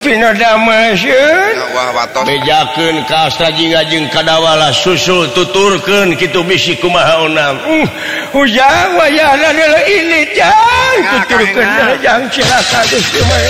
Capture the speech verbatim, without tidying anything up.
bejakeun ka sajiga jeung kadawala susul tuturkeun kitu bisi kumaha onam ujang wayahna adalah ini jang tuturkeun jang cilaka geus